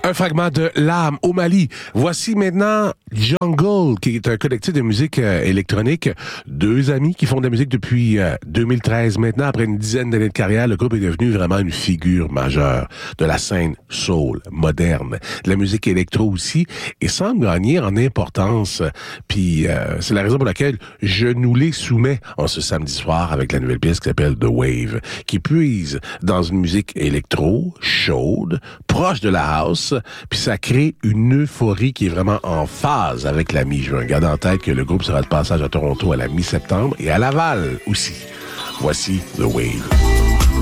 Un fragment de L'âme au Mali. Voici maintenant Jungle, qui est un collectif de musique électronique. Deux amis qui font de la musique depuis 2013. Maintenant, après une dizaine d'années de carrière, le groupe est devenu vraiment une figure majeure de la scène soul, moderne, de la musique électro aussi, et semble gagner en importance. Puis c'est la raison pour laquelle je nous les soumets en ce samedi soir avec la nouvelle pièce qui s'appelle The Wave, qui puise dans une musique électro, chaude, proche de la house, puis ça crée une euphorie qui est vraiment en phase avec la mi-juin. Gardez en tête que le groupe sera de passage à Toronto à la mi-septembre et à Laval aussi. Voici The Wave.